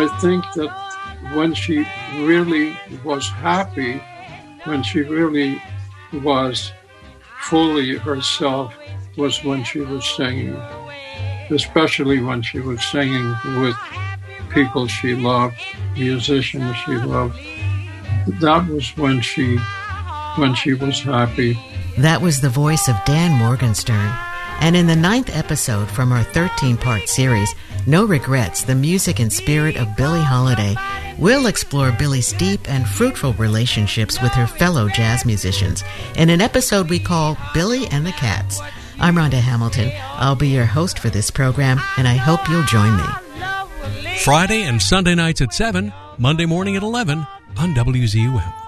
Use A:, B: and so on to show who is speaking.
A: I think that when she really was happy, when she really was fully herself, was when she was singing, especially when she was singing with people she loved, musicians she loved. That was when she was happy.
B: That was the voice of Dan Morgenstern. And in the 9th episode from our 13-part series, No Regrets, the music and spirit of Billie Holiday, we'll explore Billie's deep and fruitful relationships with her fellow jazz musicians in an episode we call Billie and the Cats. I'm Rhonda Hamilton. I'll be your host for this program, and I hope you'll join me.
C: Friday and Sunday nights at 7, Monday morning at 11 on WZUM.